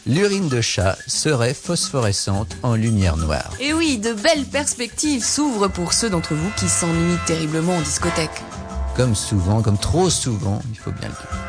l'urine de chat serait phosphorescente en lumière noire. Et oui, de belles perspectives s'ouvrent pour ceux d'entre vous qui s'ennuient terriblement en discothèque. Comme souvent, comme trop souvent, il faut bien le dire.